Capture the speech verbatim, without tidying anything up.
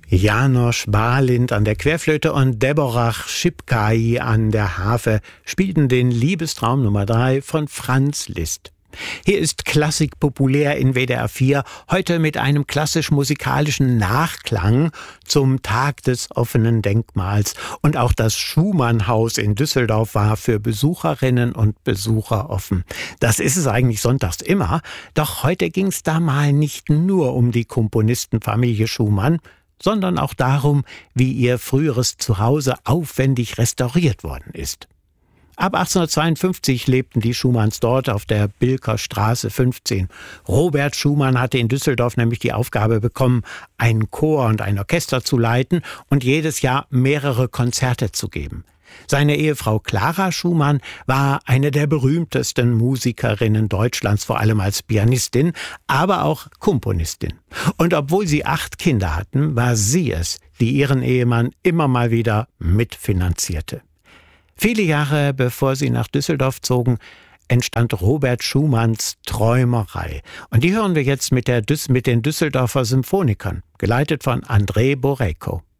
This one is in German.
János Bálint an der Querflöte und Deborah Schipkai an der Harfe spielten den Liebestraum Nummer drei von Franz Liszt. Hier ist Klassik populär in W D R vier, heute mit einem klassisch-musikalischen Nachklang zum Tag des offenen Denkmals. Und auch das Schumann-Haus in Düsseldorf war für Besucherinnen und Besucher offen. Das ist es eigentlich sonntags immer, doch heute ging es da mal nicht nur um die Komponistenfamilie Schumann, sondern auch darum, wie ihr früheres Zuhause aufwendig restauriert worden ist. Ab achtzehnhundertzweiundfünfzig lebten die Schumanns dort auf der Bilker Straße fünfzehn. Robert Schumann hatte in Düsseldorf nämlich die Aufgabe bekommen, einen Chor und ein Orchester zu leiten und jedes Jahr mehrere Konzerte zu geben. Seine Ehefrau Clara Schumann war eine der berühmtesten Musikerinnen Deutschlands, vor allem als Pianistin, aber auch Komponistin. Und obwohl sie acht Kinder hatten, war sie es, die ihren Ehemann immer mal wieder mitfinanzierte. Viele Jahre bevor sie nach Düsseldorf zogen, entstand Robert Schumanns Träumerei. Und die hören wir jetzt mit, der Düs- mit den Düsseldorfer Symphonikern, geleitet von André Boreyko.